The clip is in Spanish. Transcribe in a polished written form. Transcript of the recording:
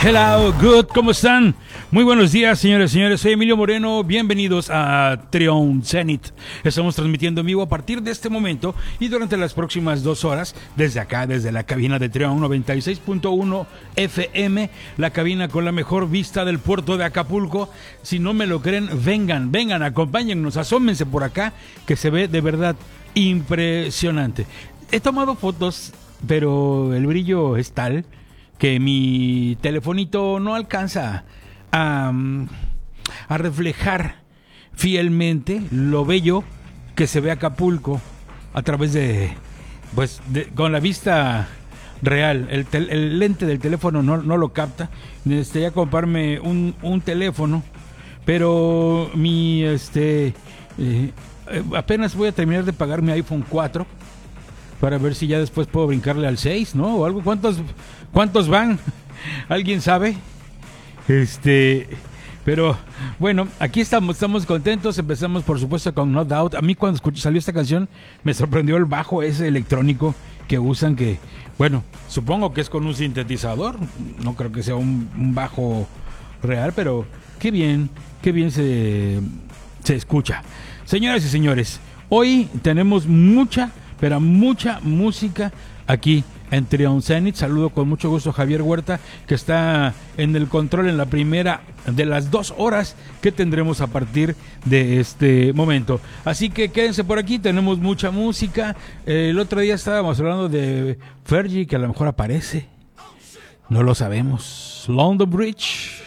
Hello, good, ¿cómo están? Muy buenos días, señores y señores. Soy Emilio Moreno. Bienvenidos a Trion Zenith. Estamos transmitiendo en vivo a partir de este momento y durante las próximas 2 horas desde acá, desde la cabina de Trion 96.1 FM, la cabina con la mejor vista del puerto de Acapulco. Si no me lo creen, vengan, acompáñennos, asómense por acá, que se ve de verdad impresionante. He tomado fotos, pero el brillo es tal que mi telefonito no alcanza a reflejar fielmente lo bello que se ve Acapulco a través con la vista real. El lente del teléfono no lo capta. Necesitaría comprarme un teléfono, pero apenas voy a terminar de pagar mi iPhone 4 para ver si ya después puedo brincarle al 6, ¿no? O algo. ¿Cuántos van? ¿Alguien sabe? Pero bueno, aquí estamos contentos. Empezamos por supuesto con No Doubt. A mí cuando salió esta canción me sorprendió el bajo ese electrónico que usan, que bueno, supongo que es con un sintetizador. No creo que sea un bajo real, pero qué bien se escucha. Señoras y señores, hoy tenemos mucha música aquí en Trion Zenith. Saludo con mucho gusto a Javier Huerta, que está en el control en la primera de las 2 horas que tendremos a partir de este momento. Así que quédense por aquí, tenemos mucha música. El otro día estábamos hablando de Fergie, que a lo mejor aparece, no lo sabemos. London Bridge.